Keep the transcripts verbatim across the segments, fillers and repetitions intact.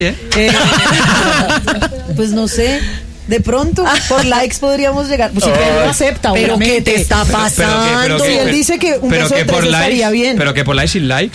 ¿Eh? Eh, pues no sé. De pronto, por likes podríamos llegar. Pues si Pedro acepta, pero obviamente. ¿qué te está pasando? Pero que- pero Si que- él dice que un pero beso que de por tres likes, estaría bien. pero que por likes sin likes.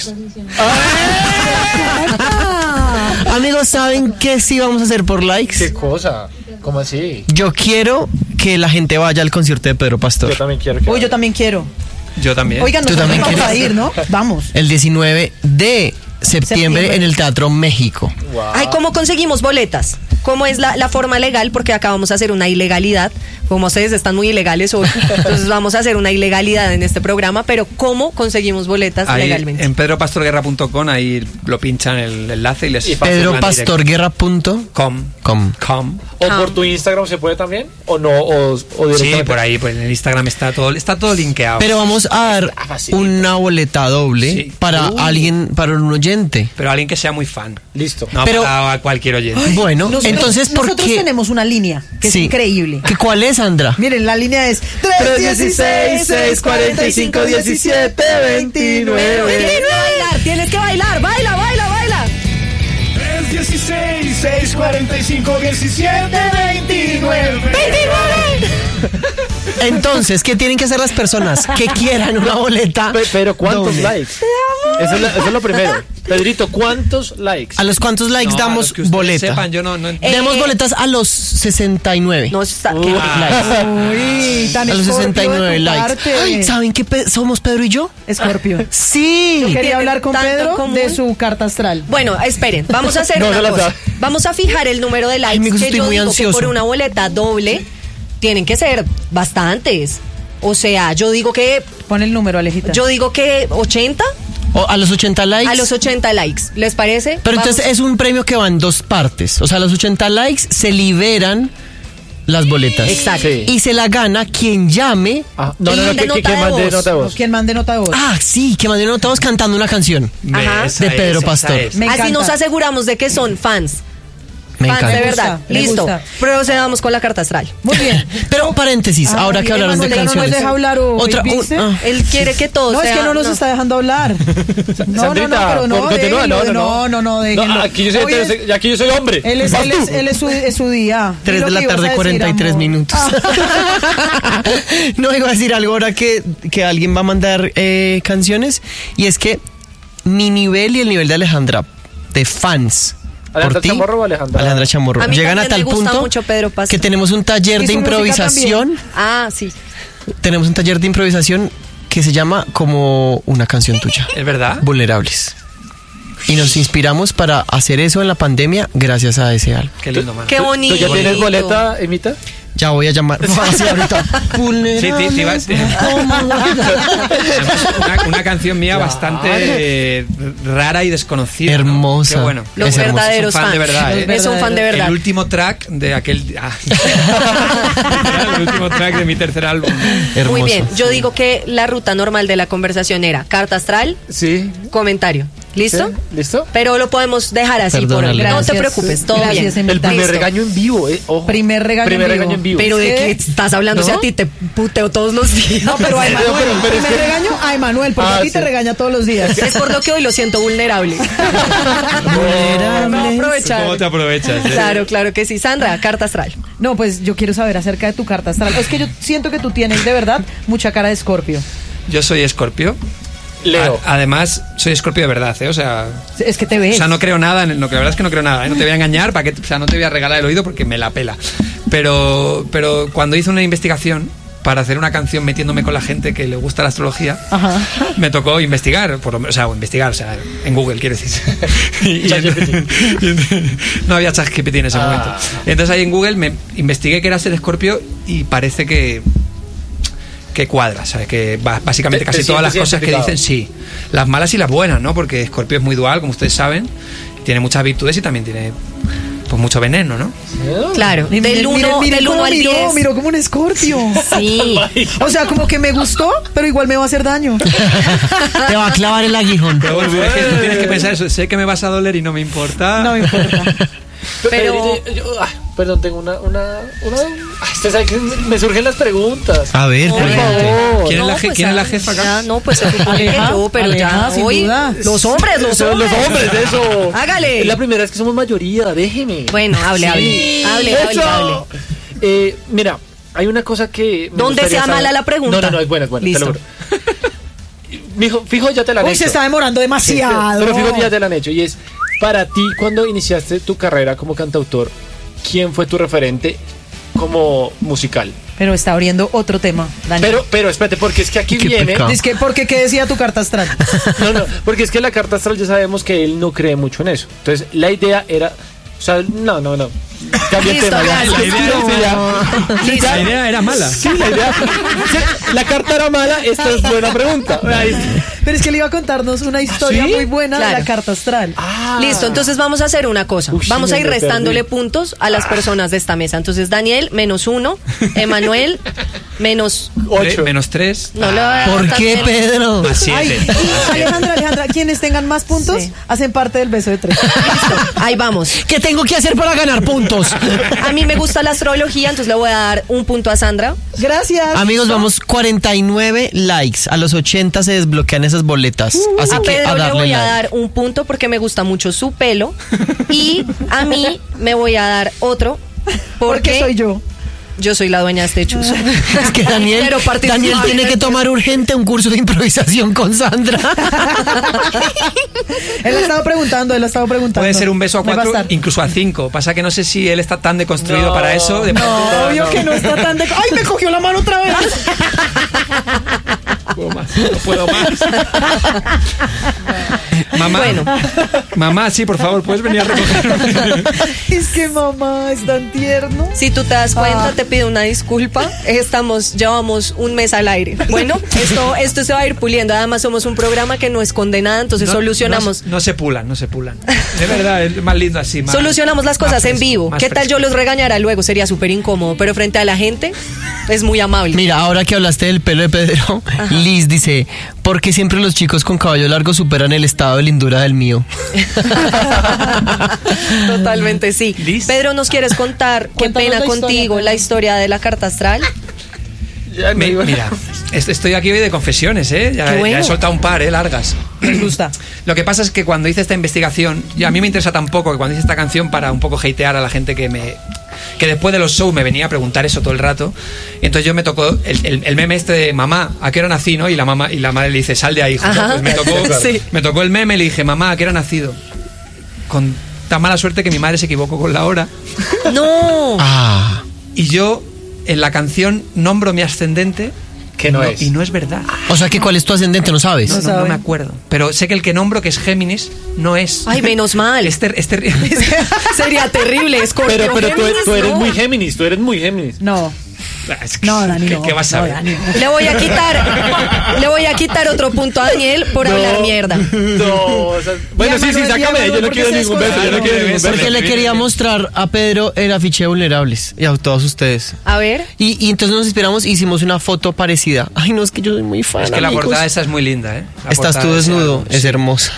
Amigos, ¿saben qué sí vamos a hacer por likes? ¿Qué cosa? ¿Cómo así? Yo quiero que la gente vaya al concierto de Pedro Pastor. Yo también quiero que Uy, yo también quiero. Yo también. Oigan, ¿Tú nosotros también vamos a quieres? ir, ¿no? Vamos. El diecinueve de septiembre, Septiembre. en el Teatro México. Wow. Ay, ¿cómo conseguimos boletas? ¿Cómo es la, la forma legal? Porque acá vamos a hacer una ilegalidad. Como ustedes están muy ilegales hoy, entonces vamos a hacer una ilegalidad en este programa. Pero ¿cómo conseguimos boletas Ahí, legalmente? en pedro pastor guerra punto com, ahí lo pinchan el enlace y les Y pedro pastor guerra punto com. com. com. ¿O Ah. por tu Instagram se puede también? ¿O no? ¿O, o Sí, directamente? por ahí, pues en el Instagram está todo, está todo linkeado. Pero vamos a dar Ah, facilito. una boleta doble Sí. para Uy. alguien, para un oyente. Pero alguien que sea muy fan. Listo. No Pero- para a cualquier oyente. Bueno, Nosotros- entonces, ¿por nosotros qué? tenemos una línea que Sí. es increíble. ¿Qué, ¿Cuál es, Sandra? Miren, la línea es tres dieciséis, seis cuarenta y cinco, diecisiete, veintinueve. Tienes que bailar, tienes que bailar. Baila, baila, baila. tres dieciséis, seis cuarenta y cinco, diecisiete, veintinueve. Entonces, ¿qué tienen que hacer las personas que quieran una boleta? Pe- Pero ¿cuántos doble? likes? Eso es, lo, eso es lo primero. Pedrito, ¿cuántos likes? ¿A los cuántos likes No, a damos los que ustedes boleta? sepan, yo no, no Eh, Demos boletas a los sesenta y nueve. No está. Uy. ¿qué? Uy, tan A los Scorpio sesenta y nueve de tu likes. parte. Ay, ¿saben qué pe- somos Pedro y yo? Escorpio. Sí. Quería ¿Tienen hablar con tanto en Pedro común? de su carta astral. Bueno, esperen, vamos a hacer No, una no la cosa. sabe. Vamos a fijar el número de likes amigos, que estoy yo muy digo ansioso. que por una boleta doble tienen que ser bastantes. O sea, yo digo que Pon el número, Alejita. yo digo que ochenta O a los ochenta likes. a los ochenta likes. ¿Les parece? Pero Vamos. entonces es un premio que va en dos partes. O sea, a los ochenta likes se liberan las boletas. Exacto. Sí. Y se la gana quien llame. Ah, no, no, no, mande que, que, nota que de mande voz. nota de voz. ¿Quién mande nota de voz? Ah, sí, que manden notados cantando una canción. Ajá. Esa De Pedro es, esa Pastor. es. Me Así encanta. nos aseguramos de que son fans. Me fans encanta. de Me gusta, verdad. me Listo. gusta. Procedamos con la carta astral. Muy bien. Pero paréntesis, Ah, ahora que bien, hablaron de Emanuel, ya no nos canciones. deja hablar hoy, Otra, un- ¿viste? ah. Él quiere que todo No, sea... es que no nos está dejando hablar. No, no, Sandrita, no, pero no, por- continúa, déjenlo, no, no, no, no, no, déjenlo. No, aquí yo soy, Hoy es- hetero- aquí yo soy hombre. Él es, Vas él tú. es, él es su, es su día. Tres Di lo de la que ibas a tarde, decir, cuarenta y tres amor. minutos. Ah. No, iba a decir algo ahora que, que alguien va a mandar eh, canciones. Y es que mi nivel y el nivel de Alejandra, de fans. ¿Alejandra por ti, Chamorro o Alejandra? Alejandra Chamorro. A mí Llegan a también tal me gusta punto mucho Pedro Pastor. que tenemos un taller Y de su música improvisación. Ah, sí. Tenemos un taller de improvisación que se llama como una canción tuya. ¿Es verdad? Vulnerables. Y nos inspiramos para hacer eso en la pandemia gracias a ese álbum. Qué lindo, man. Qué bonito. ¿Tú ya tienes boleta, Emita? Ya voy a llamar. Así ahorita. Sí, sí, sí, va- sí. Además, una, una canción mía bastante eh, rara y desconocida. ¿no? Hermosa. Qué bueno. Los Es hermoso. verdaderos Es un fan de fans. verdad, ¿eh? Es un fan de verdad. El último track de aquel. Ah. el último track de mi tercer álbum. Hermoso. Muy bien. Yo digo que la ruta normal de la conversación era carta astral, Sí. comentario. ¿Listo? ¿Sí? ¿Listo? Pero lo podemos dejar así. Por, Perdónale. no te Gracias. preocupes, todo Gracias, bien. Emita. El primer Listo. regaño en vivo, eh. Ojo. Primer regaño Primer en vivo. regaño en vivo. Pero de ¿Qué? qué estás hablando, ¿No? si a ti te puteo todos los días. No, pero a Emanuel. Pero- pero es Primer que- regaño a Emanuel, porque Ah, a ti sí. te regaña todos los días. Es por lo que hoy lo siento vulnerable. Vulnerables. Aprovechar. ¿Cómo te aprovechas? eh? Claro, claro que sí. Sandra, carta astral. No, pues yo quiero saber acerca de tu carta astral. Es que yo siento que tú tienes de verdad mucha cara de Escorpio. Yo soy Escorpio. Leo. A- además, soy Escorpio de verdad, ¿eh? O sea. Es que te ves. O sea, no creo nada, en el- no, que la verdad es que no creo nada, ¿eh? No te voy a engañar, para que, o sea, no te voy a regalar el oído porque me la pela. Pero, pero cuando hice una investigación para hacer una canción metiéndome con la gente que le gusta la astrología, Ajá. me tocó investigar, por lo menos, o sea, investigar, o sea, en Google, quiero decir. Y- y ChatGPT. en- no había ChatGPT en ese Ah. momento. Entonces ahí en Google me investigué que era ser Escorpio y parece que que cuadra, ¿sabes? Que ba- básicamente Te- casi te todas las sientes cosas que identificado. dicen, sí. Las malas y las buenas, ¿no? Porque Escorpio es muy dual, como ustedes saben. Tiene muchas virtudes y también tiene pues mucho veneno, ¿no? Claro. Miren, Del miren, uno miren del cómo uno al miró, diez. miró como un escorpio. Sí. O sea, como que me gustó, pero igual me va a hacer daño. Te va a clavar el aguijón. Pero bueno, es que tú tienes que pensar eso. Sé que me vas a doler y no me importa. No me importa. Pero- Yo- yo- ah, perdón, tengo una, una, una... Ay, usted sabe que me surgen las preguntas. A ver, Por pregunte. favor. ¿Quién, es, la, No, je- pues, ¿quién es la ah, jefa acá? ya, no, pues se supone que Aleja, yo, pero Aleja, ya sin hoy. duda. Los hombres, los Son hombres. los hombres, eso. Hágale. Es la primera vez que somos mayoría, déjeme. Bueno, hable, hable. Hable, hable, Eso. hable. Eh, mira, hay una cosa que... me Donde gustaría sea saber. mala la pregunta. No, no, no, es buena, es buena, Listo. te lo juro. Mijo, fijo, ya te la han Uy, hecho. se está demorando demasiado. Pero fijo, ya te la han hecho. Y es, para ti, cuando iniciaste tu carrera como cantautor, ¿quién fue tu referente como musical? Pero está abriendo otro tema, Daniel. Pero, pero espérate, porque es que aquí Qué viene... pecado. Es que, ¿por qué? ¿Qué decía tu carta astral? No, no, porque es que la carta astral ya sabemos que él no cree mucho en eso. Entonces, la idea era... O sea, no, no, no. Cambia el Listo, tema. ya. ya, la idea Sí, era- ya. Sí, ya. La idea era mala. Sí, la idea. Sí, la carta era mala, esta es buena pregunta. Ahí. Pero es que él iba a contarnos una historia ¿Sí? muy buena de Claro. la carta astral. Ah. Listo, entonces vamos a hacer una cosa. Uy, Vamos a me ir perdí. restándole puntos a las personas de esta mesa. Entonces, Daniel, menos uno. Emanuel, menos. Ocho. Tre- Menos tres. No le voy a dar ¿Por tantas qué, menos. Pedro? Más siete. Ay, y Alejandra, Alejandra, quienes tengan más puntos Sí. hacen parte del beso de tres. Ahí vamos. ¿Qué tengo que hacer para ganar puntos? A mí me gusta la astrología, entonces le voy a dar un punto a Sandra. Gracias. Amigos, vamos cuarenta y nueve likes. A los ochenta se desbloquean esas boletas. Así a que Pedro a le darle voy a like. dar un punto porque me gusta mucho su pelo. Y a mí me voy a dar otro porque, Porque soy yo. yo soy la dueña de este chuzo. Es que Daniel, Pero participa- Daniel tiene que tomar urgente un curso de improvisación con Sandra. Él ha estado preguntando, él ha estado preguntando. Puede ser un beso a Me va cuatro, estar. incluso a cinco. Pasa que no sé si él está tan deconstruido No, para eso. De No, obvio que no está tan de... ¡Ay, me cogió la mano otra vez! No puedo más. No puedo más. Mamá, Bueno. mamá, sí, por favor, puedes venir a recogerme. Es que mamá es tan tierno. Si tú te das cuenta, Ah. te pido una disculpa. Estamos, llevamos un mes al aire. Bueno, esto, esto se va a ir puliendo. Además, somos un programa que no esconde nada, entonces No- solucionamos. No, no se pulan, no se pulan. De verdad, es más lindo así. Más, Solucionamos las más cosas en fresco, vivo. más ¿Qué tal yo fresco. los regañara luego? Sería súper incómodo, pero frente a la gente es muy amable. Mira, ahora que hablaste del pelo de Pedro, Liz dice, ¿por qué siempre los chicos con cabello largo superan el estado de lindura del mío? Totalmente, sí. Liz. Pedro, ¿nos quieres contar? Qué Cuéntanos pena la historia, contigo, Pedro. la historia de la carta astral. Ya me Me- iba- mira, est- estoy aquí hoy de confesiones, ¿eh? Ya, Qué bueno. ya he soltado un par, ¿eh? Largas. Me gusta. Lo que pasa es que cuando hice esta investigación, y a mí me interesa tan poco que cuando hice esta canción para un poco hatear a la gente que me que después de los shows me venía a preguntar eso todo el rato, y entonces yo me tocó el, el- el meme este de mamá, ¿a qué hora nací? ¿No? Y la mamá y la madre le dice, sal de ahí, hijo. Ajá. Pues me tocó, Sí. me tocó el meme y le dije, mamá, ¿a qué hora nacido? Con tan mala suerte que mi madre se equivocó con la hora. No. Ah, Y yo en la canción nombro mi ascendente Que no es. y no es verdad. o sea que ¿cuál es tu ascendente? ¿No sabes? No, No no, no saben. me acuerdo. Pero sé que el que nombro, que es Géminis, no es. Ay, menos mal. Es, ter- es terri- Sería terrible, Escorpio. Pero, pero tú, Géminis, tú eres no. muy Géminis, tú eres muy Géminis. No, Es que- no, Dani, ¿qué, no. qué vas a No, ver? Dani. Le voy a quitar, le voy a quitar otro punto a Daniel por hablar mierda. No, o sea, bueno, Ya, sí, sí, Manuel, ya, sácame, yo Manuel, no ¿por quiero qué se ningún beso, yo no esconde? quiero ningún beso. Porque le quería mostrar a Pedro el afiche de Vulnerables y a todos ustedes. A ver. Y, y entonces nos inspiramos y hicimos una foto parecida. Ay, no, es que yo soy muy fan. Es que la amigos. portada esa es muy linda, ¿eh? La Estás tú portada esa- desnudo, es sí. hermosa.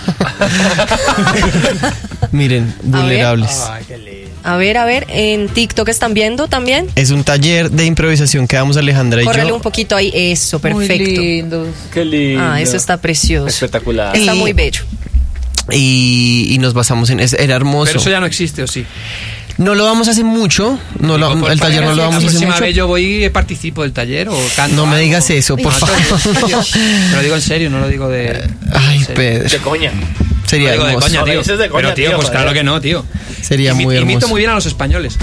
Miren, Vulnerables. Ay, qué lindo. A ver, a ver, en TikTok están viendo también. Es un taller de improvisación que damos Alejandra y Córrele yo. un poquito ahí, eso, Muy perfecto. lindos. Qué lindo. Ah, eso está precioso. Espectacular. Está Y- muy bello. Y, y nos basamos en. es- Era hermoso. Pero eso ya no existe, ¿o sí? No lo vamos hace mucho. No lo- Digo, por- el taller no para lo que vamos la hace próxima mucho. vez yo voy y participo del taller o canto. No me algo. digas eso, por No, favor. en serio. Te lo digo en serio, no lo digo de. Ay, en serio. Pedro. De coña. Sería No digo de hermoso. coña, No, tío. dices de coña, Pero, tío, tío, pues joder. claro que no, tío. Sería Imi- muy hermoso. Imito muy bien a los españoles.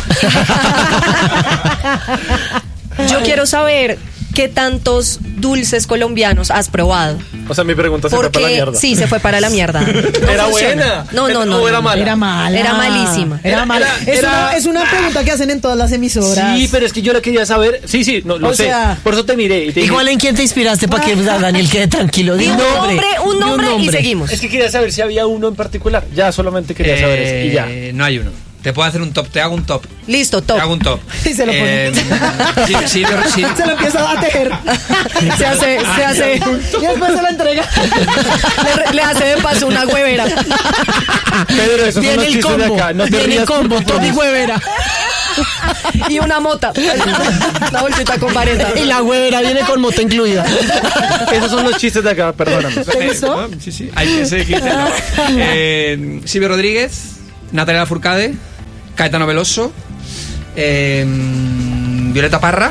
Yo quiero saber qué tantos dulces colombianos has probado. O sea, mi pregunta se fue para la Porque mierda. sí, se fue para la mierda. No ¿Era funciona. buena? No, no, no. ¿O era no. mala? Era mala. Era malísima. Era Era- mala. era- es, era- una, es una pregunta que hacen en todas las emisoras. Sí, pero es que yo la quería saber. Sí, sí, no, lo O sé. sea- Por eso te miré. Y te dije- Igual en quién te inspiraste para que o sea, Daniel quede tranquilo. Di Di un un nombre. nombre, un Di nombre y seguimos. Es que quería saber si había uno en particular. Ya, solamente quería saber eso. Y ya. Eh, no hay uno. Te puedo hacer un top, te hago un top. Listo, Te hago top. un top. Y se lo pone. Eh, sí, sí, pero sí. Se lo empieza a tejer. Se hace, se hace. Y después se lo entrega. Le, le hace de paso una huevera. Pedro, esos son Viene los el chistes de combo. acá. No te Viene el rías, combo. por favor. Tony Huevera. Y una mota. Una bolsita con vareta. Y la huevera viene con moto incluida. Esos son los chistes de acá, perdóname. ¿Te gustó? Sí, sí. Hay que seguir. No. Eh, Silvio Rodríguez, Natalia Lafourcade, Caetano Veloso, eh, Violeta Parra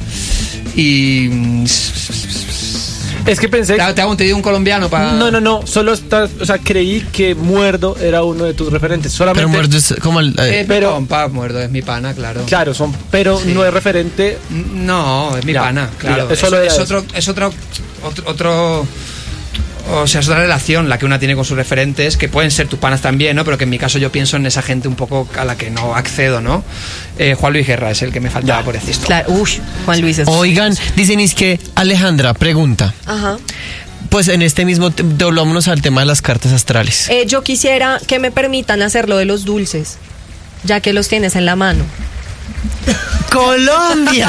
y... Es que pensé... Te, te hago un te digo un colombiano para... No, no, no, solo está, o sea, creí que Muerdo era uno de tus referentes, solamente... Pero muerto es como el... eh, Eh, pero- pero compa, Muerdo, es mi pana, claro. Claro, son, pero Sí. no es referente... No, es mi Ya, pana, claro. mira, Es, eso lo es era otro, es otro, otro, otro- o sea, es otra relación la que una tiene con sus referentes, que pueden ser tus panas también, ¿no? Pero que en mi caso yo pienso en esa gente un poco a la que no accedo, ¿no? Eh, Juan Luis Guerra es el que me faltaba por decir. Claro, uy, Juan Luis es... Oigan, dicen es que Alejandra pregunta. Ajá. Pues en este mismo, te- volvámonos al tema de las cartas astrales. Eh, yo quisiera que me permitan hacer lo de los dulces, ya que los tienes en la mano. ¡Colombia!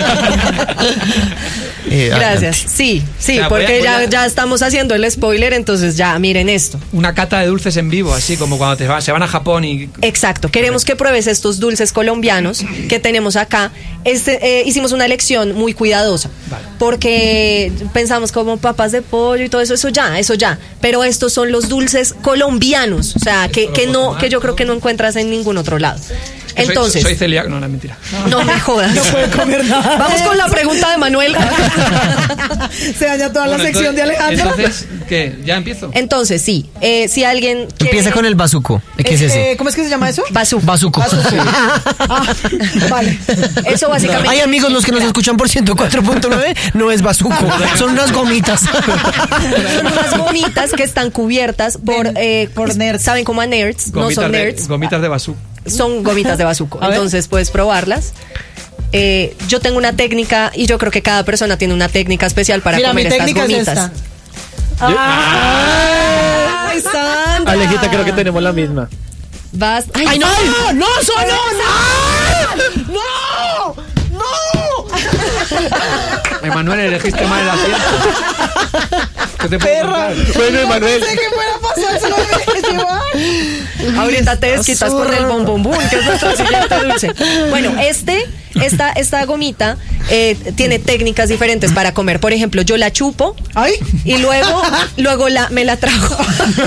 Eh, Gracias. adelante. Sí, sí, O sea, voy a- porque voy ya, a- ya estamos haciendo el spoiler, entonces ya miren esto. Una cata de dulces en vivo, así como cuando te va- se van a Japón y... Exacto, queremos que pruebes estos dulces colombianos que tenemos acá. Este, eh, hicimos una elección muy cuidadosa, Vale. porque pensamos como papas de pollo y todo eso, eso ya, eso ya. Pero estos son los dulces colombianos, o sea, que, que no, que yo creo que no encuentras en ningún otro lado. Soy- Entonces, Soy, celíaco, no, no, mentira. no me jodas. No puede comer nada. Vamos con la pregunta de Manuel. Se daña toda la Bueno, sección de entonces- Alejandro. Entonces, ¿qué? ¿Ya empiezo? Entonces, sí, eh, si alguien quiere- Empieza con el bazuco. ¿Qué es ese? Eh, ¿Cómo es que se llama eso? Bazooka. Bazuco. Ah, vale. Eso básicamente. Ay, amigos, los que nos escuchan por ciento cuatro punto nueve, no es bazuco, son unas gomitas. Son unas gomitas que están cubiertas por, eh, por nerds. ¿Saben cómo a nerds? No son de, nerds. gomitas de basú. Son gomitas de bazuco. A ver. Entonces puedes probarlas. Eh, yo tengo una técnica y yo creo que cada persona tiene una técnica especial para Mira, mi comer estas técnica es gomitas. esta. ¡Ay, Sandra! Alejita, creo que tenemos la misma. Vas. ¡Ay, ¡Ay, no! ¡No, no, solo! ¡No! ¡No! Emanuel, elegiste mal el asiento. ¿Qué te puedo ¡Perra! contar? Bueno, Emanuel. No sé qué fuera a pasar, se lo dejé llevar. Ahorita te desquitas con el bombombón, que es nuestro siguiente dulce. Bueno, este, esta, esta gomita eh, tiene técnicas diferentes para comer. Por ejemplo, yo la chupo ¡Ay! y luego, luego la, me la trago.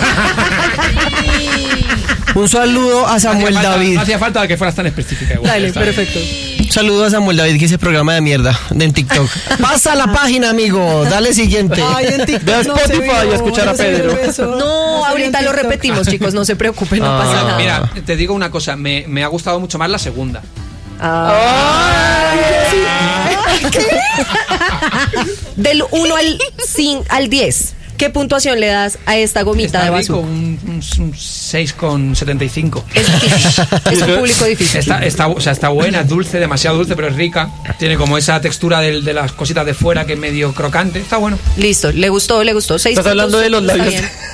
Un saludo a Samuel Hacía falta- David. No hacía falta que fueras tan específica. igual, Dale, está bien. perfecto. Un saludo a Samuel David, que ese programa de mierda de en TikTok. Pasa la página, amigo. Dale siguiente. Ay, en TikTok Ve a no se Spotify vio, a escuchar a no se vio Pedro. eso. No, se vio ahorita en lo TikTok. repetimos, chicos, no se preocupen, no Ah. pasa nada. Mira, te digo una cosa, me, me ha gustado mucho más la segunda. Del uno al, cin- al diez, ¿qué puntuación le das a esta gomita Está de rico, bazooka? un, un, un seis coma setenta y cinco. Es difícil, es un público difícil. Está, está, o sea, está buena, es dulce, demasiado dulce, pero es rica. Tiene como esa textura del- de las cositas de fuera que es medio crocante. Está bueno. Listo, le gustó, le gustó. Seis Estás hablando puntos, de los está labios. bien.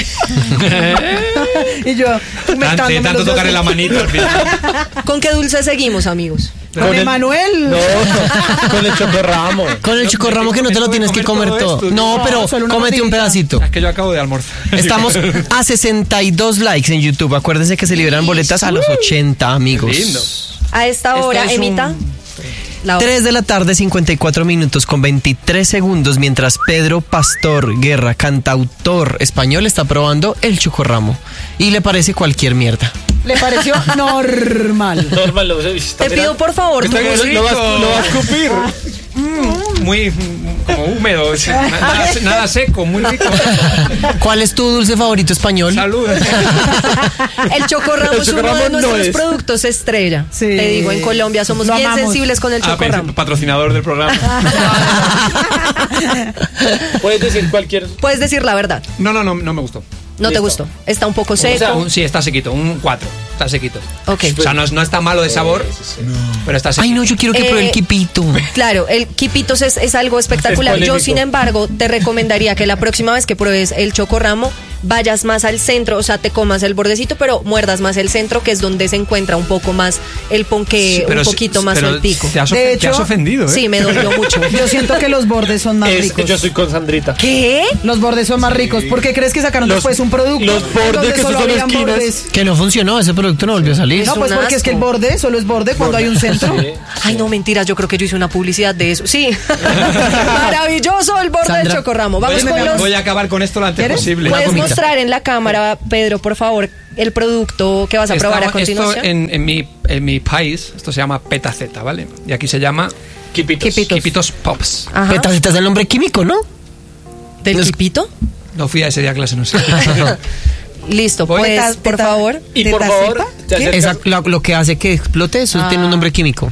Y yo, Tanto, humectándome tanto los tocarle la dedos. manito al final. ¿Con qué dulce seguimos, amigos? Con el- Emanuel. No, con el chocorramo. Con el chocorramo que no te lo tienes que comer todo. No, pero solo una cómete un gotita. pedacito. Es que yo acabo de almorzar. Estamos a sesenta y dos likes en YouTube. Acuérdense que se liberan boletas a los ochenta, amigos. Lindo. A esta Esto hora, es un- Emita. La hora. tres de la tarde, cincuenta y cuatro minutos con veintitrés segundos, mientras Pedro Pastor Guerra, cantautor español, está probando el chocorramo. Y le parece cualquier mierda. Le pareció normal. Normal, lo está Te pido mirando. por favor, Está como- bien. Lo vas, lo vas a escupir. Muy mm, como húmedo, o sea, na- nada, nada seco, muy rico. ¿Cuál es tu dulce favorito español? Salud. el chocorramo El es uno chocorramo de no nuestros es. productos estrella. Sí. Te digo, en Colombia somos Lo bien amamos. sensibles con el Ah, pensé, chocorramo. patrocinador del programa. Puedes decir cualquier. Puedes decir la verdad. No, no, no, no me gustó. No te Listo. gustó. Está un poco seco. sea, Un- sí, está sequito, un cuatro. Está sequito. Ok. O sea, no, es- no está malo de sabor, pero está sequito. Ay, no, yo quiero que Eh, pruebe el quipito. Claro, el quipitos es, es algo espectacular. Es Yo, polémico. sin embargo, te recomendaría que la próxima vez que pruebes el chocorramo, vayas más al centro, o sea, te comas el bordecito, pero muerdas más el centro, que es donde se encuentra un poco más el ponqué, un poquito más pero el pico. Te has, De te hecho- has ofendido, ¿eh? Sí, me dolió mucho. Yo siento que los bordes son más Es- ricos. yo soy con Sandrita. ¿Qué? Los bordes son más ricos. ¿Por qué crees que sacaron Los- después un producto? los bordes donde que solo son habían esquinas. bordes? Que no funcionó, ese producto no volvió a salir. No, pues un porque es que el asco. borde solo es borde cuando hay un centro. Sí. Ay, no, mentiras, yo creo que yo hice una publicidad de eso. Sí. Maravilloso el borde Sandra, del chocorramo. Vamos voy, con los... voy a acabar con esto lo antes ¿Quieres? posible. ¿Puedes gomita. mostrar en la cámara, Pedro, por favor, el producto que vas a probar a Estamos- continuación? Esto en, en, mi, en mi país, esto se llama Petaceta, ¿vale? Y aquí se llama Quipitos. Quipitos. Quipitos Pops. Ajá. Petaceta es el nombre químico, ¿no? ¿Del Es- quipito? No fui a ese día a clase, no sé. Listo, Voy. pues, Teta- por teta- favor. Y por ¿Teta favor, cepa? te ¿Qué? acercas- Esa- lo, lo que hace que explote, eso Ah. tiene un nombre químico.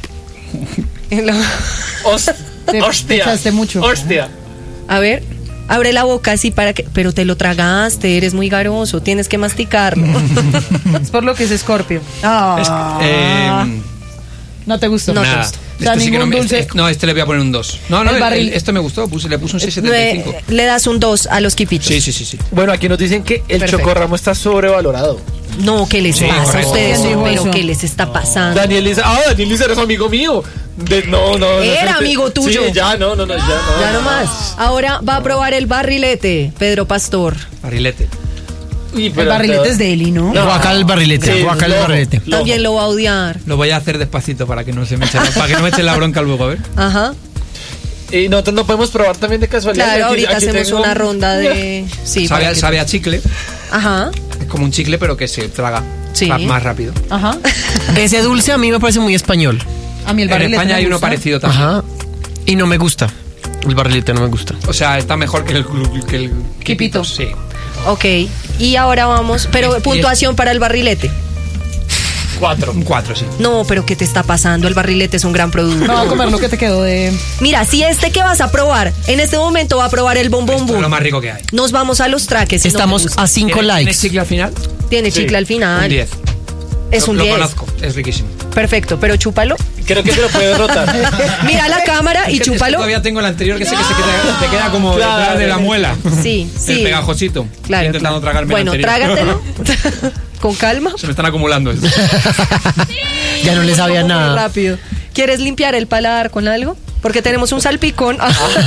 Hos- Te- Hostia. te echaste mucho. Hostia. A ver, abre la boca así para que... Pero te lo tragaste, eres muy garoso, tienes que masticarlo. Es por lo que es Scorpio. Ah. Es- eh, No te gustó. No te nada. gustó. O sea, Este sí que no, ningún me, dulce. este- no, este le voy a poner un dos. No, no, El el- barril. el- este me gustó, puse, le puse un seis coma setenta y cinco. Le, le das un dos a los quipitos. Sí, sí, sí, sí. Bueno, aquí nos dicen que el Perfecto. chocorramo está sobrevalorado. No, ¿qué les Sí, pasa a correcto. ustedes? ¿Quién dijo Pero eso? ¿qué les está pasando? Daniel dice, ah, Daniel dice, eres amigo mío. De- no, no. no Era es- amigo tuyo. Sí, ya, no, no, no, ya no. Ya no más. Ahora va a probar el barrilete, Pedro Pastor. Barrilete. Uy, El pero- barrilete es de Eli, ¿no? No. Guacal el barrilete, Sí, guacal el loco, barrilete. loco. También lo va a odiar. Lo voy a hacer despacito para que no se me eche, para que no me echen la bronca luego, a ver. Ajá. Y nosotros no podemos probar también de casualidad. Claro, Aquí- ahorita aquí hacemos tengo- una ronda de... Sí, sabe, para a- que- sabe a chicle. Ajá. Es como un chicle, pero que se traga Sí. ra- más rápido. Ajá. Ese dulce a mí me parece muy español. A mí el En barrilete España me hay uno gusta. parecido también. Ajá. Y no me gusta. El barrilete no me gusta. O sea, está mejor que el, que el Quipito. Sí. Ok. Y ahora vamos... Pero Y- y- puntuación para el barrilete. Cuatro. Un cuatro, sí. No, pero ¿qué te está pasando? El barrilete es un gran producto. No, voy a comer lo que te quedó de... Mira, si este que vas a probar, en este momento va a probar el bombón Esto es boom. lo más rico que hay. Nos vamos a los traques. si no Estamos te gusta. a cinco ¿Tiene- likes. ¿Tiene chicle al final? Tiene Sí. chicle al Un final. diez. Es Lo- un Lo diez. conozco, es riquísimo. Perfecto, pero chúpalo. Creo que se lo puede rotar. Mira la cámara y Es que- es que chúpalo. todavía tengo el anterior que sé que se queda, te queda como Claro. detrás de la muela. Sí, sí. El pegajosito. Claro. Estoy intentando claro. tragarme Bueno, el anterior. trágatelo. Con calma. Se me están acumulando. Ya no le sabía Muy nada. rápido. ¿Quieres limpiar el paladar con algo? Porque tenemos un salpicón.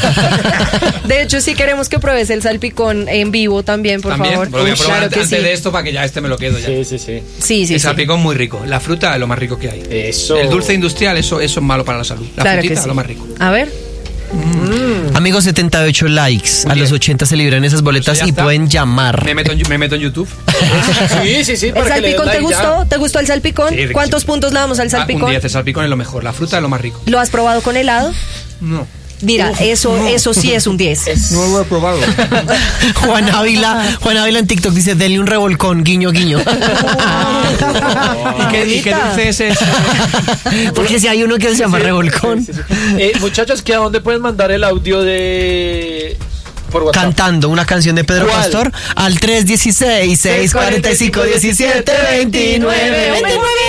De hecho, sí queremos que pruebes el salpicón en vivo también, por También, favor. lo voy a Uy, probar claro antes, que antes sí. de esto para que ya este me lo quedo ya. Sí, sí, sí. Sí, sí, el sí. salpicón muy rico. La fruta es lo más rico que hay. Eso. El dulce industrial, eso, eso es malo para la salud. La Claro que frutita, sí. lo más rico. A ver. Amigos, setenta y ocho likes. A Muy los bien. ochenta se libran esas boletas Pues ya y está. pueden llamar. Me meto en, me meto en YouTube. Sí, sí, sí. ¿El para que le den salpicón te like ya. gustó? ¿Te gustó el salpicón? Sí, riquísimo. ¿Cuántos puntos le damos al Ah, un salpicón? diez, el salpicón es lo mejor. La fruta es lo más rico. ¿Lo has probado con helado? No. Mira, eso, eso sí es un diez. No lo he probado. Juan Ávila, Juan Ávila en TikTok dice, denle un revolcón, guiño, guiño. ¿Y qué, y qué dulce es ese? Porque si hay uno que se llama revolcón. Sí, sí, sí. Eh, muchachos, ¿qué a dónde pueden mandar el audio de. Por WhatsApp? Cantando una canción de Pedro ¿Cuál? Pastor al tres uno seis, seis cuatro cinco, uno siete dos nueve.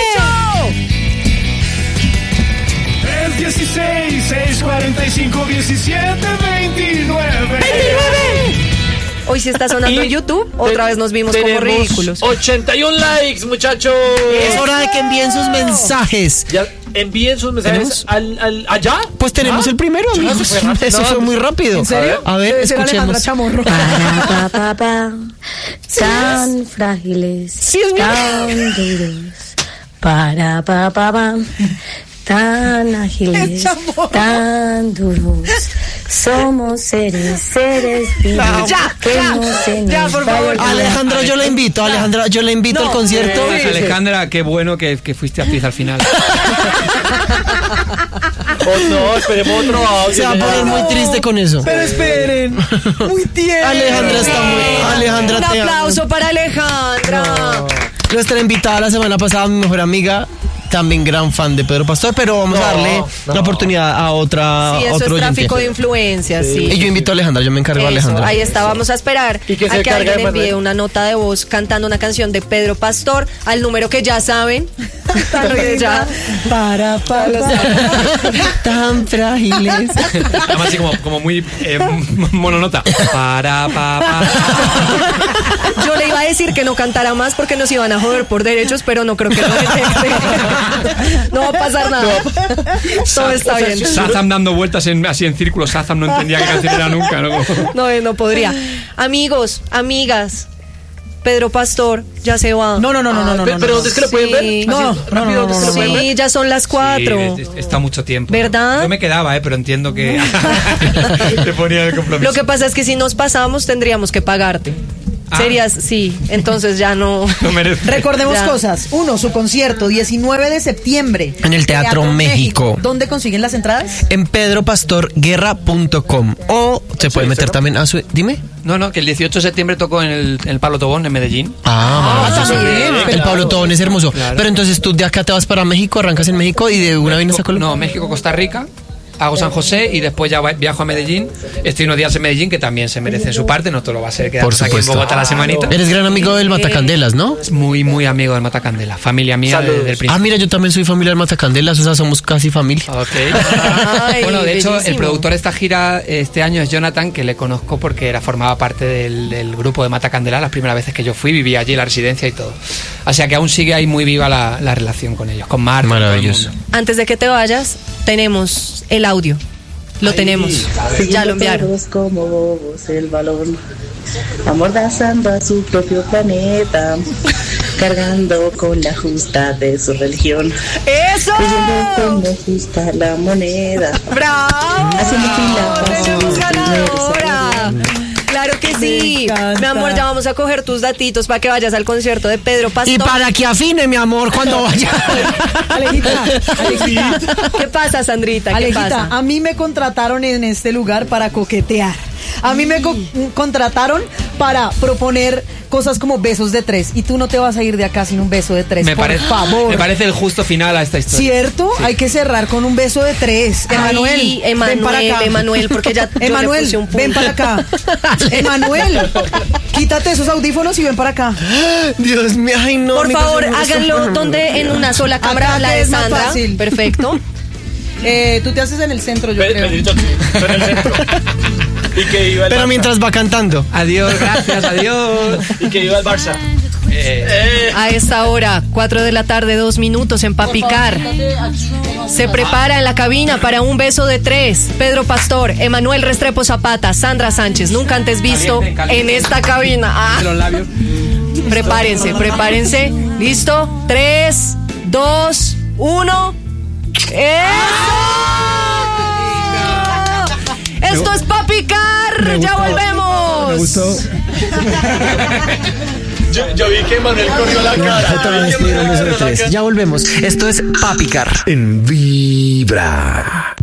tres dieciséis, seis cuarenta y cinco, diecisiete veintinueve. Hoy sí está sonando Y en YouTube. Otra te- vez nos vimos como tenemos ridículos. ochenta y uno likes, muchachos. Es hora de que envíen sus mensajes. Ya envíen sus mensajes ¿Tenemos? al, al- allá. Pues tenemos Ah, el primero, ya, amigos. se fue rápido. Eso No, fue muy rápido. ¿En serio? A ver, Debe ser Alejandra escuchemos. Chamorro. Pa, pa, pa, tan frágiles, tan duros. Para, pa, pa, pa, tan ágiles, tan duros. Somos seres, seres vivos. Ya, que ya, no se ya, nos por vaya favor. a olvidar. Alejandra, yo la invito. Alejandra, yo la invito al concierto. Pues, Alejandra, qué bueno que, que fuiste actriz al final. Oh, no, esperemos otro audio. Se va a poner muy triste con eso. Pero esperen. Muy tierno. Alejandra está muy. Alejandra, Un te amo. aplauso para Alejandra. Nuestra invitada la semana pasada, mi mejor amiga, también gran fan de Pedro Pastor, pero vamos No, a darle no. la oportunidad a otra Sí, a eso otro es tráfico de oyente. influencias, sí. Y yo invito a Alejandra, yo me encargo de Eso, Alejandra. ahí está, vamos a esperar Y que se a que cargue alguien de Manuel. envíe una nota de voz cantando una canción de Pedro Pastor al número que ya saben, Porque ya- Para, para, Tan frágiles. Además así como, como muy eh, mononota. Para, pa, pa. Yo le iba a decir que no cantara más porque nos iban a joder por derechos, pero no creo que lo detecte. No va a pasar nada. Todo está bien. Shazam dando vueltas en, así en círculo. Shazam no entendía qué canción era nunca, ¿no? No, eh, no podría. Amigos, amigas, Pedro Pastor ya se va. No, no, no, no, no, no. Pero, no, pero no. ¿dónde es que lo pueden Sí. ver? No, Así, no, rápido, no, ¿dónde es que no, lo pueden ver? Sí, ya son las cuatro. Sí, está mucho tiempo. ¿Verdad? Yo me quedaba, eh, pero entiendo que te ponía el compromiso. Lo que pasa es que si nos pasamos tendríamos que pagarte. Ah. Serías, sí, entonces ya no. No merece. Recordemos Ya. cosas. Uno, su concierto, diecinueve de septiembre. En el Teatro México. ¿Dónde consiguen las entradas? En pedro pastor guerra punto com. O se puede meter también a su. Dime. No, no, que el dieciocho de septiembre tocó en el, en el Pablo Tobón, en Medellín. Ah, maravilloso. también, El claro. Pablo Tobón es hermoso. Claro. Pero entonces tú de acá te vas para México, arrancas en México y de una vienes a Colombia. No, México, Costa Rica. Hago San José y después ya va- viajo a Medellín. Estoy unos días en Medellín que también se merecen su parte. No te lo va a hacer Por quedarnos aquí en supuesto. Bogotá la semanita. Eres gran amigo del Matacandelas, ¿no? Es muy, muy amigo del Matacandela. Familia mía Saludos. desde el principio. Ah, mira, yo también soy familiar del Matacandelas, o sea, somos casi familia. Ok. Ay, bueno, de hecho, bellísimo. el productor de esta gira este año es Jonathan, que le conozco porque era formaba parte del, del grupo de Matacandela las primeras veces que yo fui, vivía allí, la residencia y todo. O sea que aún sigue ahí muy viva la, la relación con ellos, con Marta. Maravilloso. con todo el mundo. Antes de que te vayas, tenemos el audio. Lo tenemos. Ya lo enviaron. Todos como bobos el balón, amordazando a su propio planeta, cargando con la justa de su religión, ¡Eso! creyendo cómo justa la moneda, ¡Bravo! haciendo fila para ¡Tenemos su ganadora! Claro que sí. encanta. Mi amor, ya vamos a coger tus datitos para que vayas al concierto de Pedro Pastor. Y para que afine, mi amor, cuando vaya. Alejita, Alejita, ¿Qué pasa, Sandrita? ¿Qué Alejita, pasa? a mí me contrataron en este lugar para coquetear. A mí me co- contrataron para proponer cosas como besos de tres. Y tú no te vas a ir de acá sin un beso de tres, Me, por parece, favor. me parece el justo final a esta historia. ¿Cierto? Hay que cerrar con un beso de tres. Emanuel, Ay, ven para Emanuel, acá. Emanuel, porque ya yo le Emanuel, puse un punto. ven para acá. Emanuel, quítate esos audífonos y ven para acá. Dios mío, ay no. Por mi favor, corazón me gusta. háganlo donde en una sola cámara, Acá la que de es más Sandra. fácil. Perfecto. Eh, tú te haces en el centro, yo Pe- creo. Pedrito, tú en el centro. Y que iba el Pero Barça. mientras va cantando. Adiós, gracias, adiós. Y que iba el Barça. Eh, Eh, A esta hora, cuatro de la tarde, dos minutos en Papicar. Se prepara en la cabina para un beso de tres. Pedro Pastor, Emanuel Restrepo Zapata, Sandra Sánchez, nunca antes visto Caliente, caliente. en esta cabina. Ah, los labios. prepárense, prepárense. ¿Listo? Tres, dos, uno. ¡Eso! Esto es Papicar. Ya volvemos. Me gustó. yo, yo vi que Manuel corrió la cara. Ya volvemos. Esto es Papicar. En Vibra.